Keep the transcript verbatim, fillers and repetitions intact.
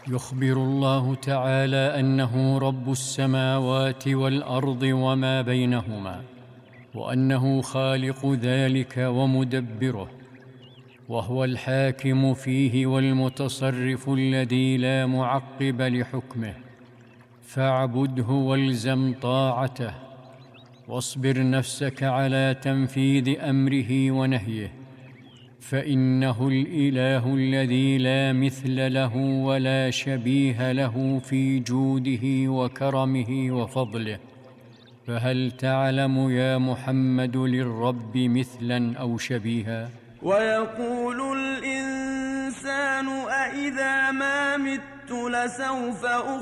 يخبر الله تعالى أنه رب السماوات والأرض وما بينهما، وأنه خالق ذلك ومدبره، وهو الحاكم فيه والمتصرف الذي لا معقب لحكمه، فاعبده والزم طاعته، واصبر نفسك على تنفيذ أمره ونهيه، فإنه الإله الذي لا مثل له ولا شبيه له في جوده وكرمه وفضله. فهل تعلم يا محمد للرب مثلا أو شبيها؟ ويقول الإنسان أإذا ما مت لسوف أخرج